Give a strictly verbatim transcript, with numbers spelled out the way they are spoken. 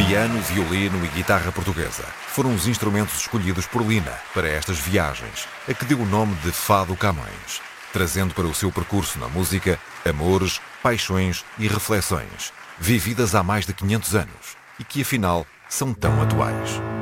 Piano, violino e guitarra portuguesa foram os instrumentos escolhidos por Lina para estas viagens, a que deu o nome de Fado Camões, trazendo para o seu percurso na música amores, paixões e reflexões, vividas há mais de quinhentos anos e que afinal são tão atuais.